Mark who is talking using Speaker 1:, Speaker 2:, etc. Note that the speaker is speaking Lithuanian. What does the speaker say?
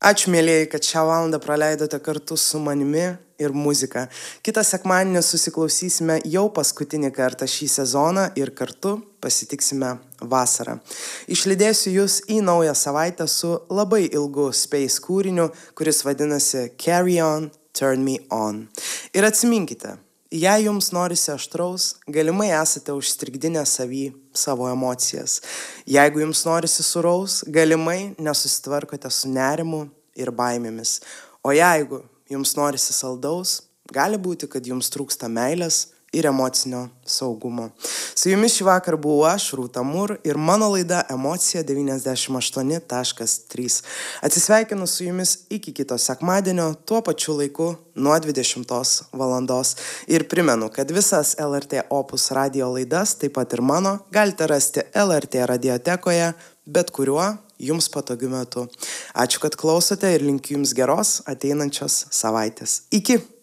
Speaker 1: Ačiū, mėlyjei, kad šią valandą praleidote kartu su manimi ir muzika. Kitą sekmadienį susiklausysime jau paskutinį kartą šį sezoną ir kartu pasitiksime vasarą. Išlydėsiu jūs į naują savaitę su labai ilgu Space kūriniu, kuris vadinasi Carry On, Turn Me On. Ir atsiminkite, jei jums norisi aštraus, galimai esate užstrigdinę savy savo emocijas. Jeigu jums norisi suraus, galimai nesusitvarkote su nerimu ir baimėmis. O jeigu jums norisi saldaus, gali būti, kad jums trūksta meilės ir emocinio saugumo. Su jumis šį vakar buvau aš, Rūta Mur, ir mano laida Emocija 98.3. Atsisveikinu su jumis iki kito sekmadienio, tuo pačiu laiku nuo 20 valandos. Ir primenu, kad visas LRT Opus radio laidas, taip pat ir mano, galite rasti LRT radiotekoje, bet kuriuo jums patogiu metu. Ačiū, kad klausote ir linkiu jums geros ateinančios savaitės. Iki!